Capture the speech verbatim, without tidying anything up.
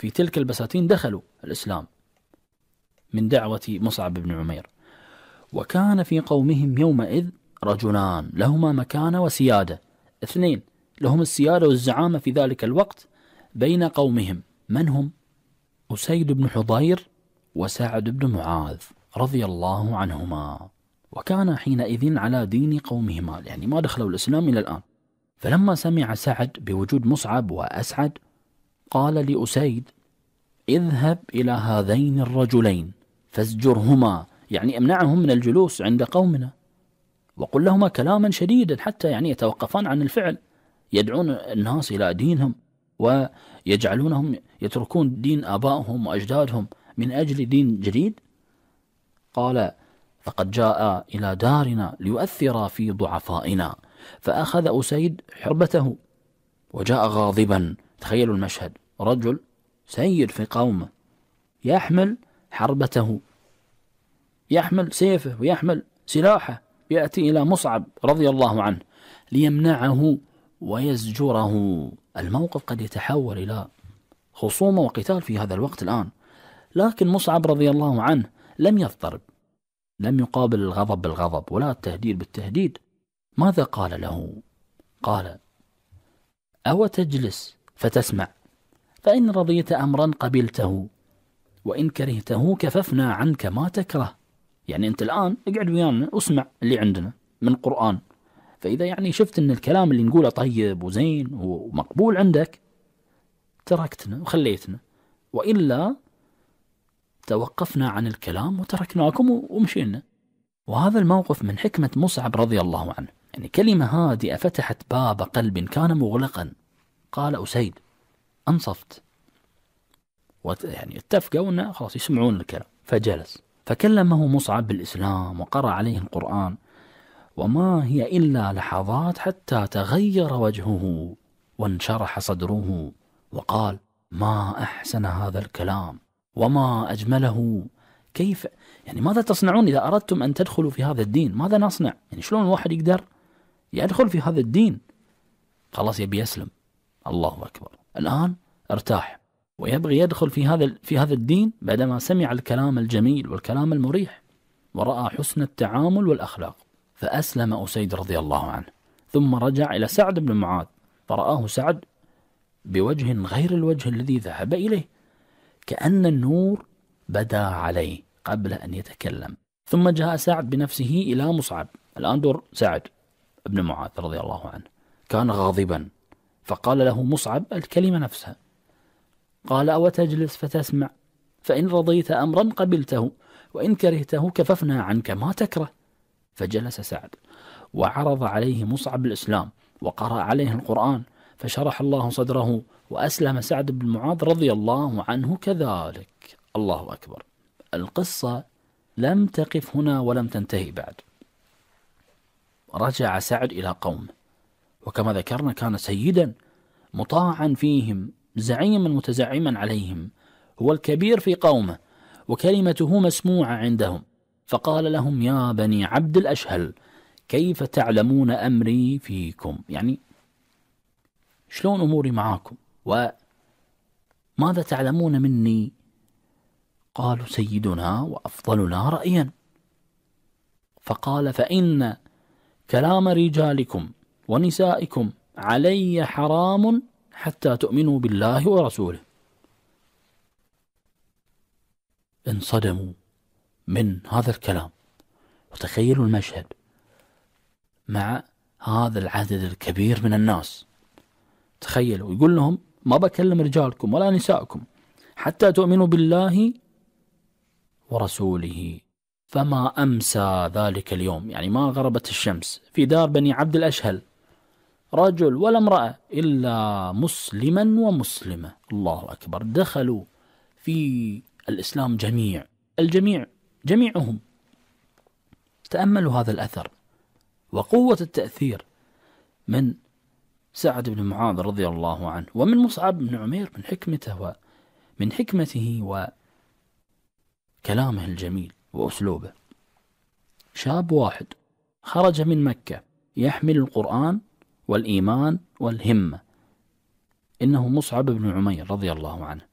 في تلك البساتين دخلوا الإسلام من دعوة مصعب بن عمير. وكان في قومهم يومئذ رجلان لهما مكانة وسيادة، اثنين لهم السيادة والزعامة في ذلك الوقت بين قومهم. من هم؟ أسيد بن حضير وسعد بن معاذ رضي الله عنهما. وكان حينئذ على دين قومهما، يعني ما دخلوا الإسلام إلى الآن. فلما سمع سعد بوجود مصعب وأسعد قال لأسيد: اذهب إلى هذين الرجلين فازجرهما، يعني امنعهم من الجلوس عند قومنا، وقل لهما كلاما شديدا حتى يعني يتوقفان عن الفعل، يدعون الناس إلى دينهم ويجعلونهم يتركون دين آبائهم وأجدادهم من أجل دين جديد. قال: فقد جاء إلى دارنا ليؤثر في ضعفائنا. فأخذ أسيد حربته وجاء غاضبا. تخيلوا المشهد، رجل سيد في قومه يحمل حربته، يحمل سيفه ويحمل سلاحه، يأتي إلى مصعب رضي الله عنه ليمنعه ويزجره. الموقف قد يتحول إلى خصومة وقتال في هذا الوقت الآن، لكن مصعب رضي الله عنه لم يضطرب، لم يقابل الغضب بالغضب ولا التهديد بالتهديد. ماذا قال له؟ قال: أو تجلس فتسمع، فإن رضيت أمرا قبلته، وإن كرهته كففنا عنك ما تكره. يعني أنت الآن اقعد ويانا اسمع اللي عندنا من قرآن، فإذا يعني شفت أن الكلام اللي نقوله طيب وزين ومقبول عندك تركتنا وخليتنا، وإلا توقفنا عن الكلام وتركناكم ومشينا. وهذا الموقف من حكمة مصعب رضي الله عنه، يعني كلمة هادئة فتحت باب قلب كان مغلقا. قال أسيد: أنصفت، يعني اتفقوا أنه خلاص يسمعون الكلام. فجلس فكلمه مصعب بالإسلام وقرأ عليه القرآن، وما هي إلا لحظات حتى تغير وجهه وانشرح صدره، وقال: ما أحسن هذا الكلام وما أجمله. كيف يعني ماذا تصنعون إذا أردتم أن تدخلوا في هذا الدين؟ ماذا نصنع؟ يعني شلون الواحد يقدر يدخل في هذا الدين؟ خلاص يبي يسلم، الله أكبر، الآن ارتاح ويبغي يدخل في هذا في هذا الدين بعدما سمع الكلام الجميل والكلام المريح ورأى حسن التعامل والأخلاق. فأسلم أسيد رضي الله عنه، ثم رجع إلى سعد بن معاذ فرآه سعد بوجه غير الوجه الذي ذهب إليه، كأن النور بدا عليه قبل أن يتكلم. ثم جاء سعد بنفسه إلى مصعب، الآن دور سعد بن معاذ رضي الله عنه، كان غاضبا، فقال له مصعب الكلمة نفسها. قال: أو تجلس فتسمع، فإن رضيت أمرا قبلته، وإن كرهته كففنا عنك ما تكره. فجلس سعد وعرض عليه مصعب الإسلام وقرأ عليه القرآن، فشرح الله صدره وأسلم سعد بن معاذ رضي الله عنه كذلك. الله أكبر. القصة لم تقف هنا ولم تنتهي بعد. رجع سعد إلى قومه، وكما ذكرنا كان سيدا مطاعا فيهم، زعيما متزعما عليهم، هو الكبير في قومه وكلمته مسموعة عندهم. فقال لهم: يا بني عبد الأشهل، كيف تعلمون أمري فيكم؟ يعني شلون أموري معاكم وماذا تعلمون مني؟ قالوا: سيدنا وأفضلنا رأيا. فقال: فإن كلام رجالكم ونسائكم علي حرام حتى تؤمنوا بالله ورسوله. انصدموا من هذا الكلام، وتخيلوا المشهد مع هذا العدد الكبير من الناس. تخيلوا يقول لهم: ما بكلم رجالكم ولا نسائكم حتى تؤمنوا بالله ورسوله. فما أمسى ذلك اليوم، يعني ما غربت الشمس في دار بني عبد الأشهل رجل ولا امرأة إلا مسلما ومسلمة. الله أكبر. دخلوا في الإسلام جميع الجميع جميعهم. تأملوا هذا الأثر وقوة التأثير من سعد بن معاذ رضي الله عنه، ومن مصعب بن عمير من حكمته ومن حكمته وكلامه الجميل وأسلوبه. شاب واحد خرج من مكة يحمل القرآن والإيمان والهمة، إنه مصعب بن عمير رضي الله عنه.